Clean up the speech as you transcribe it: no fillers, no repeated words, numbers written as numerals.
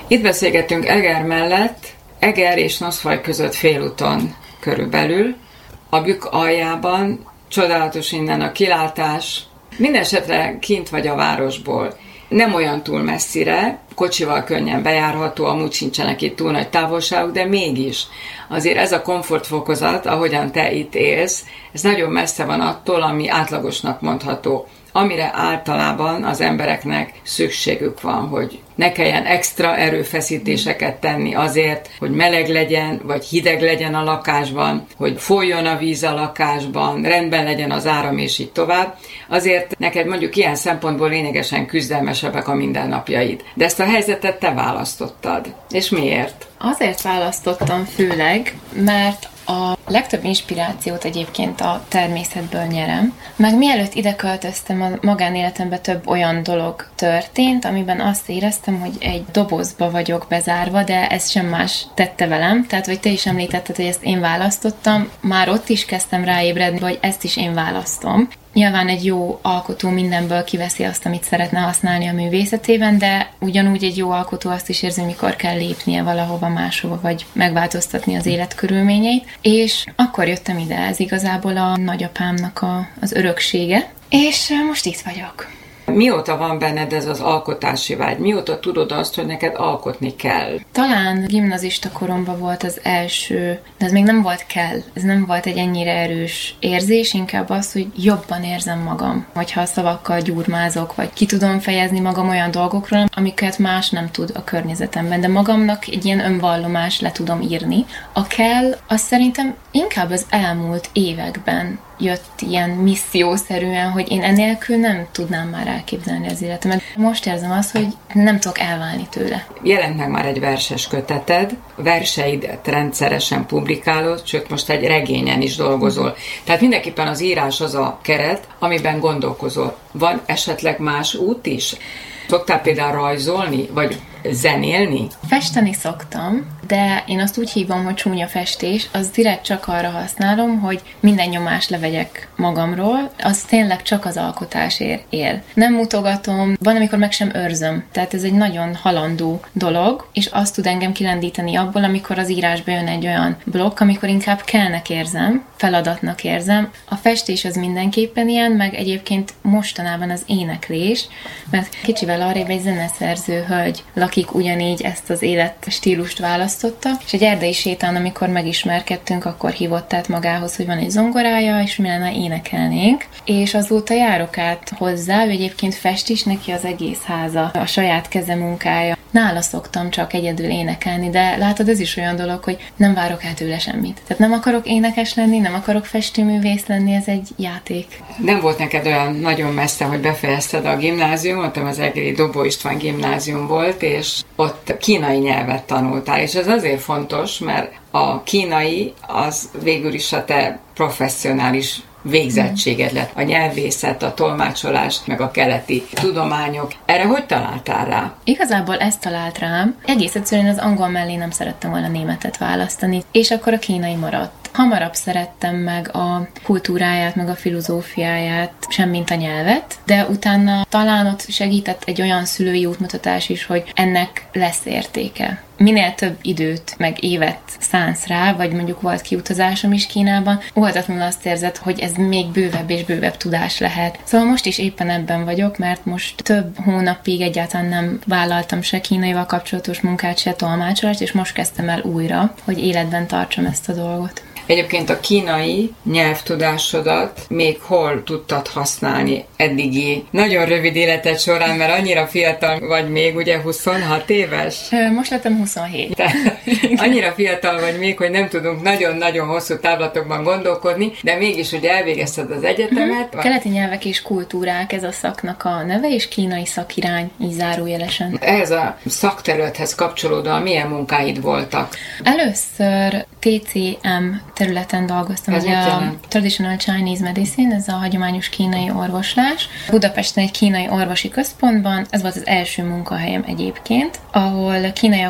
Itt beszélgetünk Eger mellett, Eger és Noszfaj között félúton körülbelül. A Bükk aljában csodálatos innen a kilátás. Mindenesetre kint vagy a városból. Nem olyan túl messzire, kocsival könnyen bejárható, amúgy sincsenek itt túl nagy távolságok, de mégis azért ez a komfortfokozat, ahogyan te itt élsz, ez nagyon messze van attól, ami átlagosnak mondható, amire általában az embereknek szükségük van, hogy ne kelljen extra erőfeszítéseket tenni azért, hogy meleg legyen, vagy hideg legyen a lakásban, hogy folyjon a víz a lakásban, rendben legyen az áram, és így tovább. Azért neked mondjuk ilyen szempontból lényegesen küzdelmesebbek a mindennapjaid. De ezt a helyzetet te választottad. És miért? Azért választottam főleg, mert a legtöbb inspirációt egyébként a természetből nyerem. Meg mielőtt ide költöztem, a magánéletemben több olyan dolog történt, amiben azt éreztem, hogy egy dobozba vagyok bezárva, de ez sem más tette velem. Tehát, vagy te is említetted, hogy ezt én választottam, már ott is kezdtem ráébredni, hogy ezt is én választom. Nyilván egy jó alkotó mindenből kiveszi azt, amit szeretne használni a művészetében, de ugyanúgy egy jó alkotó azt is érzi, mikor kell lépnie valahova máshova, vagy megváltoztatni az életkörülményeit. És akkor jöttem ide, ez igazából a nagyapámnak az öröksége, és most itt vagyok. Mióta van benned ez az alkotási vágy? Mióta tudod azt, hogy neked alkotni kell? Talán gimnazista koromban volt az első, de ez még nem volt kell. Ez nem volt egy ennyire erős érzés, inkább az, hogy jobban érzem magam. Hogyha a szavakkal gyurmázok, vagy ki tudom fejezni magam olyan dolgokról, amiket más nem tud a környezetemben, de magamnak egy ilyen önvallomás le tudom írni. A kell, az szerintem inkább az elmúlt években jött ilyen missziószerűen, hogy én enélkül nem tudnám már elképzelni az életemet. Most érzem azt, hogy nem tudok elválni tőle. Jelent meg már egy verses köteted, verseidet rendszeresen publikálod, sőt most egy regényen is dolgozol. Tehát mindenképpen az írás az a keret, amiben gondolkozol. Van esetleg más út is? Szoktál például rajzolni, vagy zenélni? Festeni szoktam, de én azt úgy hívom, hogy csúnya festés, az direkt csak arra használom, hogy minden nyomást levegyek magamról, az tényleg csak az alkotásért él. Nem mutogatom, van, amikor meg sem őrzöm, tehát ez egy nagyon halandó dolog, és azt tud engem kilendíteni abból, amikor az írásba jön egy olyan blokk, amikor inkább kellnek érzem, feladatnak érzem. A festés az mindenképpen ilyen, meg egyébként mostanában az éneklés, mert kicsivel arrébb egy zeneszerző hölgy lakik ugyanígy, ezt az életstílust választotta, és egy erdei sétán, amikor megismerkedtünk, akkor hívott át magához, hogy van egy zongorája, és mi lenne énekelnénk, és azóta járok át hozzá, ő egyébként fest is, neki az egész háza, a saját kezemunkája. Nála szoktam csak egyedül énekelni, de látod, ez is olyan dolog, hogy nem várok el tőle semmit. Tehát nem akarok énekes lenni, nem akarok festőművész lenni, ez egy játék. Nem volt neked olyan nagyon messze, hogy befejezted a gimnáziumot, az egeri Dobó István gimnázium volt, és ott kínai nyelvet tanultál, és ez azért fontos, mert a kínai az végül is a te professzionális végzettséged lett. A nyelvészet, a tolmácsolás, meg a keleti tudományok. Erre hogy találtál rá? Igazából ez talált rám. Egész egyszerűen az angol mellé nem szerettem volna németet választani, és akkor a kínai maradt. Hamarabb szerettem meg a kultúráját, meg a filozófiáját, semmint a nyelvet, de utána talán ott segített egy olyan szülői útmutatás is, hogy ennek lesz értéke. Minél több időt, meg évet szánsz rá, vagy mondjuk volt kiutazásom is Kínában, óhatatlanul azt érzed, hogy ez még bővebb és bővebb tudás lehet. Szóval most is éppen ebben vagyok, mert most több hónapig egyáltalán nem vállaltam se kínaival kapcsolatos munkát, se tolmácsolást, és most kezdtem el újra, hogy életben tartsam ezt a dolgot. Egyébként a kínai nyelvtudásodat még hol tudtad használni eddigi nagyon rövid életed során, mert annyira fiatal vagy még, ugye 26 éves? Most lettem 27. Annyira fiatal vagy még, hogy nem tudunk nagyon-nagyon hosszú távlatokban gondolkodni, de mégis, hogy elvégezted az egyetemet. Keleti nyelvek és kultúrák, ez a szaknak a neve, és kínai szakirány, így zárójelesen. Ehhez a szakterülethez kapcsolódóan milyen munkáid voltak? Először TCM területen dolgoztam, ez a Traditional Chinese Medicine, ez a hagyományos kínai orvoslás. Budapesten egy kínai orvosi központban, ez volt az első munkahelyem egyébként, ahol kínai